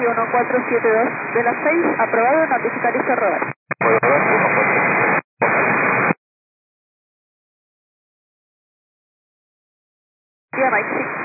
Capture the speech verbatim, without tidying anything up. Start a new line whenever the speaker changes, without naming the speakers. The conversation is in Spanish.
uno cuatro siete dos de las seis, aprobado, notificar y cerrar. Yeah, Mike, sí.